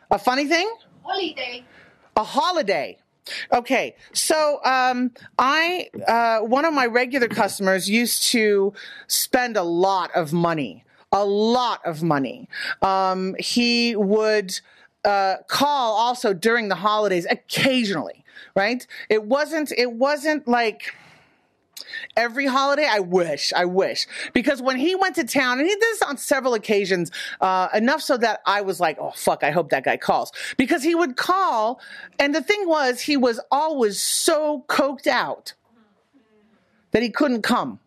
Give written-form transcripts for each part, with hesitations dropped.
A funny thing? Holiday. A holiday. Okay, so one of my regular customers used to spend a lot of money. He would call also during the holidays occasionally, right? It wasn't like every holiday. I wish, because when he went to town, and he did this on several occasions, enough so that I was like, oh fuck, I hope that guy calls, because he would call, and the thing was, he was always so coked out that he couldn't come.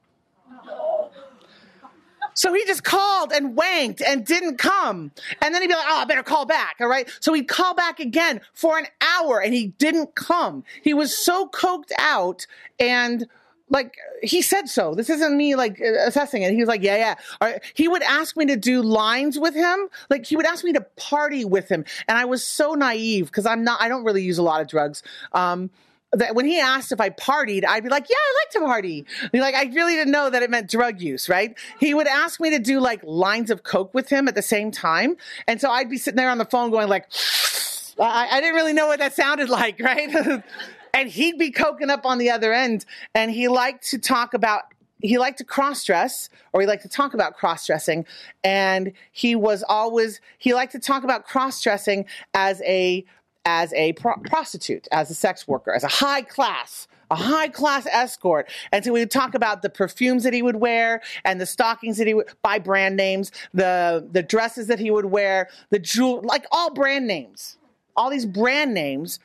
So he just called and wanked and didn't come. And then he'd be like, oh, I better call back, all right? So he'd call back again for an hour, and he didn't come. He was so coked out, and like, he said so. This isn't me, like, assessing it. He was like, yeah. All right. He would ask me to do lines with him. Like, he would ask me to party with him. And I was so naive, because I don't really use a lot of drugs. That when he asked if I partied, I'd be like, yeah, I like to party. Like, I really didn't know that it meant drug use, right? He would ask me to do, like, lines of coke with him at the same time. And so I'd be sitting there on the phone going, like, I didn't really know what that sounded like, right? And he'd be coking up on the other end, and he liked to cross-dress, or he liked to talk about cross-dressing, and he liked to talk about cross-dressing as a prostitute, as a sex worker, as a high class escort. And so we would talk about the perfumes that he would wear, and the stockings that he would buy, brand names, the dresses that he would wear, the jewel, like all brand names, all these brand names.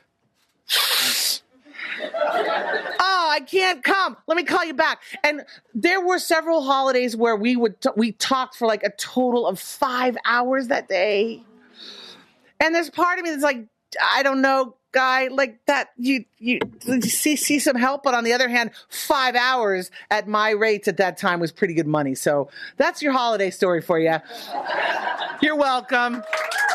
Oh, I can't come. Let me call you back. And there were several holidays where we talked for like a total of 5 hours that day. And there's part of me that's like, I don't know, guy, like that. You see some help, but on the other hand, 5 hours at my rates at that time was pretty good money. So that's your holiday story for you. You're welcome.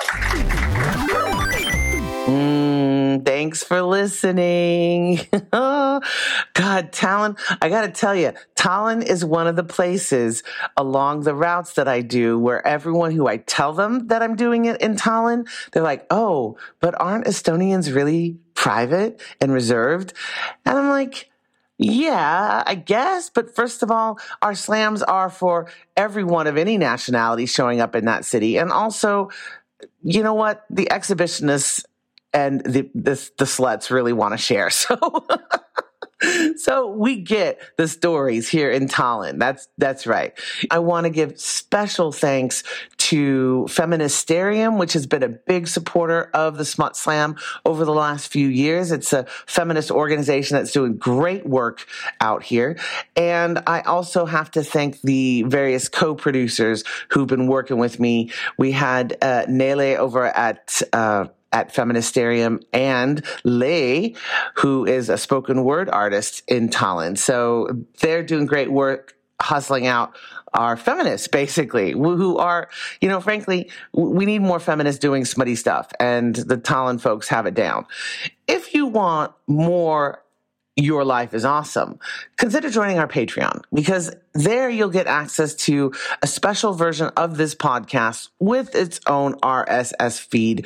Thanks for listening. God, Tallinn, I got to tell you, Tallinn is one of the places along the routes that I do where everyone who I tell them that I'm doing it in Tallinn, they're like, oh, but aren't Estonians really private and reserved? And I'm like, yeah, I guess. But first of all, our slams are for everyone of any nationality showing up in that city. And also, you know what? The exhibitionists and the sluts really want to share. So we get the stories here in Tallinn. That's right. I want to give special thanks to Feministerium, which has been a big supporter of the Smut Slam over the last few years. It's a feminist organization that's doing great work out here. And I also have to thank the various co-producers who've been working with me. We had Nele over at Feministerium, and Lei, who is a spoken word artist in Tallinn. So they're doing great work hustling out our feminists, basically, who are, frankly, we need more feminists doing smutty stuff, and the Tallinn folks have it down. If you want more Your Life is Awesome, consider joining our Patreon, because there you'll get access to a special version of this podcast with its own RSS feed,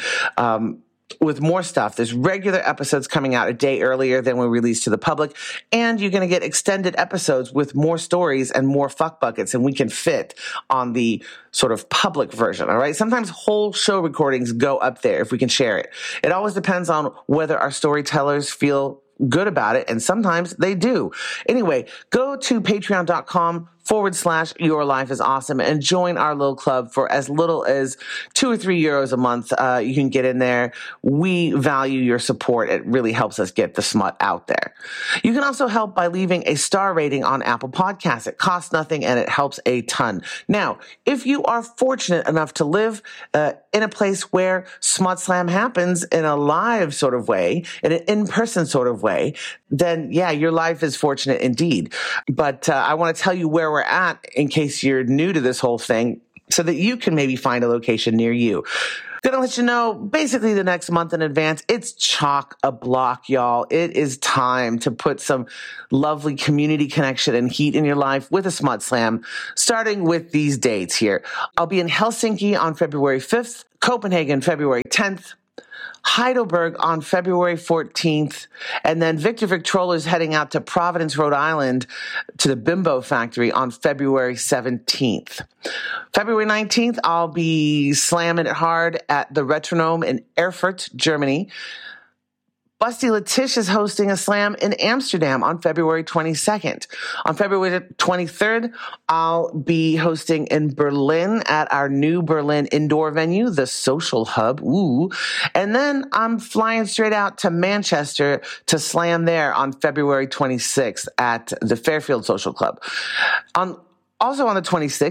with more stuff. There's regular episodes coming out a day earlier than we release to the public, and you're going to get extended episodes with more stories and more fuck buckets, and we can fit on the sort of public version, all right? Sometimes whole show recordings go up there if we can share it. It always depends on whether our storytellers feel good about it, and sometimes they do. Anyway, go to patreon.com/Your Life is Awesome and join our little club for as little as €2 or €3 a month. You can get in there. We value your support. It really helps us get the smut out there. You can also help by leaving a star rating on Apple Podcasts. It costs nothing and it helps a ton. Now, if you are fortunate enough to live in a place where Smut Slam happens in a live sort of way, in an in-person sort of way, then yeah, your life is fortunate indeed. But I want to tell you where we're at in case you're new to this whole thing, so that you can maybe find a location near you. Gonna let you know basically the next month in advance. It's chock-a-block, y'all. It is time to put some lovely community connection and heat in your life with a Smut Slam, starting with these dates here. I'll be in Helsinki on February 5th, Copenhagen February 10th, Heidelberg on February 14th, and then Victor Victrola is heading out to Providence, Rhode Island to the Bimbo Factory on February 17th. February 19th, I'll be slamming it hard at the Retronome in Erfurt, Germany. Busty Letish is hosting a slam in Amsterdam on February 22nd. On February 23rd, I'll be hosting in Berlin at our new Berlin indoor venue, the Social Hub. Ooh. And then I'm flying straight out to Manchester to slam there on February 26th at the Fairfield Social Club. Also on the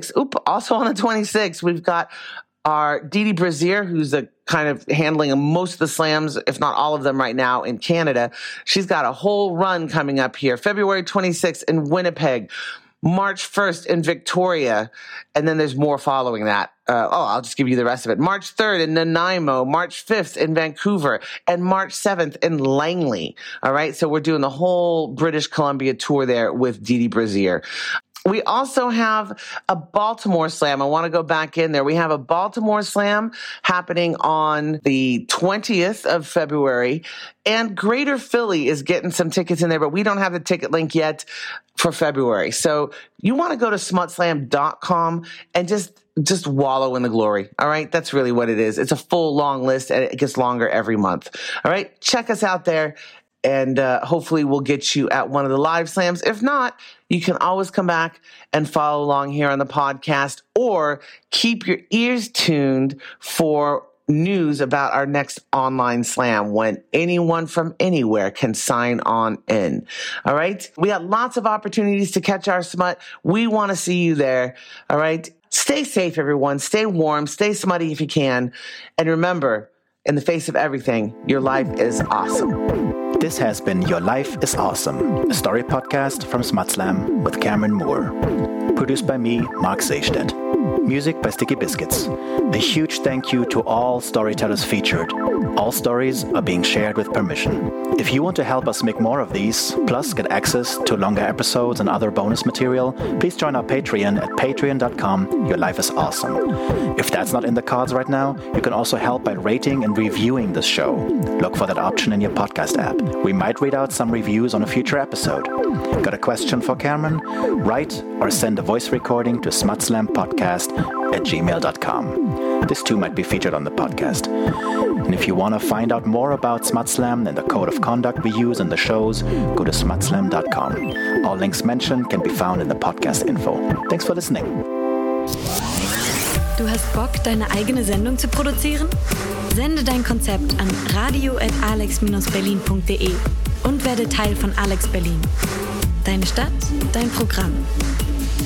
26th, we've got our Didi Brazier, who's kind of handling most of the slams, if not all of them right now in Canada. She's got a whole run coming up here. February 26th in Winnipeg, March 1st in Victoria, and then there's more following that. I'll just give you the rest of it. March 3rd in Nanaimo, March 5th in Vancouver, and March 7th in Langley. All right, so we're doing the whole British Columbia tour there with Didi Brazier. We also have a Baltimore Slam. I want to go back in there. We have a Baltimore Slam happening on the 20th of February, and Greater Philly is getting some tickets in there, but we don't have the ticket link yet for February. So you want to go to smutslam.com and just wallow in the glory. All right. That's really what it is. It's a full long list, and it gets longer every month. All right. Check us out there. And hopefully we'll get you at one of the live slams. If not, you can always come back and follow along here on the podcast, or keep your ears tuned for news about our next online slam when anyone from anywhere can sign on in. All right? We got lots of opportunities to catch our smut. We want to see you there. All right? Stay safe, everyone. Stay warm. Stay smutty if you can. And remember, in the face of everything, your life is awesome. This has been Your Life is Awesome, a story podcast from SmutSlam with Cameron Moore. Produced by me, Mark Seistedt. Music by Sticky Biscuits. A huge thank you to all storytellers featured. All stories are being shared with permission. If you want to help us make more of these, plus get access to longer episodes and other bonus material, please join our Patreon at patreon.com/yourlifeisawesome. If that's not in the cards right now, you can also help by rating and reviewing this show. Look for that option in your podcast app. We might read out some reviews on a future episode. Got a question for Cameron? Write or send a voice recording to smutslampodcast@gmail.com. This too might be featured on the podcast. And if you want to find out more about SmutSlam and the code of conduct we use in the shows, go to smutslam.com. All links mentioned can be found in the podcast info. Thanks for listening. Du hast Bock, deine eigene Sendung zu produzieren? Sende dein Konzept an radio@alex-berlin.de und werde Teil von Alex Berlin. Deine Stadt, dein Programm.